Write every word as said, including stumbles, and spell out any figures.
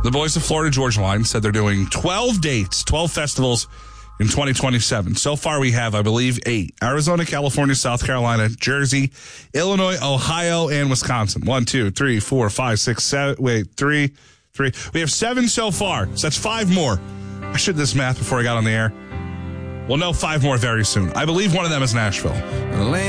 The boys of Florida Georgia Line said they're doing twelve dates, twelve festivals in twenty twenty-seven. So far we have, I believe, eight. Arizona, California, South Carolina, Jersey, Illinois, Ohio, and Wisconsin. One, two, three, four, five, six, seven. Wait, three, three. We have seven so far. So that's five more. I should do this math before I got on the air. We'll know five more very soon. I believe one of them is Nashville.